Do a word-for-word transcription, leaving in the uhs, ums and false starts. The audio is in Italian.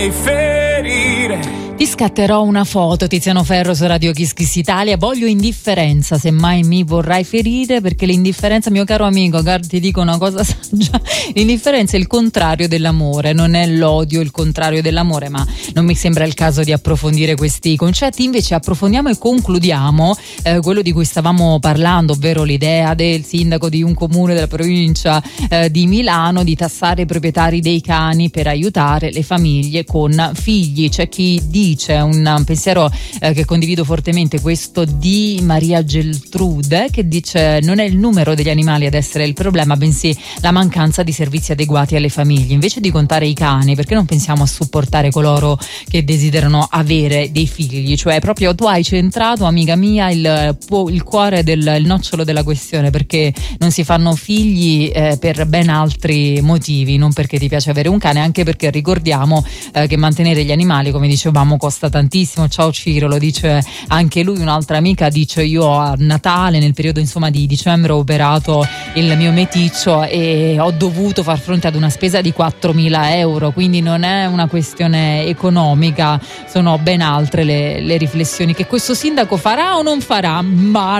ferire. Ti scatterò una foto, Tiziano Ferro su Radio Kiss Kiss Italia. Voglio indifferenza, se mai mi vorrai ferire, perché l'indifferenza, mio caro amico, guarda, ti dico una cosa saggia, l'indifferenza è il contrario dell'amore, non è l'odio il contrario dell'amore, ma non mi sembra il caso di approfondire questi concetti. Invece approfondiamo e concludiamo eh, quello di cui stavamo parlando, ovvero l'idea del sindaco di un comune della provincia eh, di Milano di tassare i proprietari dei cani per aiutare le famiglie con figli. C'è chi dice, un pensiero eh, che condivido fortemente, questo di Maria Geltrude, che dice: non è il numero degli animali ad essere il problema, bensì la mancanza di servizi adeguati alle famiglie. Invece di contare i cani, perché non pensiamo a supportare coloro che desiderano avere dei figli? Cioè proprio tu hai centrato, amica mia, il, il cuore del il nocciolo della questione, perché non si fanno figli eh, per ben altri motivi, non perché ti piace avere un cane, anche perché ricordiamo eh, che mantenere gli animali, come dicevamo, costa tantissimo. Ciao Ciro, lo dice anche lui. Un'altra amica dice: io a Natale, nel periodo insomma di dicembre, ho operato il mio meticcio e ho dovuto far fronte ad una spesa di quattromila euro, quindi non è una questione economica, sono ben altre le, le riflessioni che questo sindaco farà o non farà, ma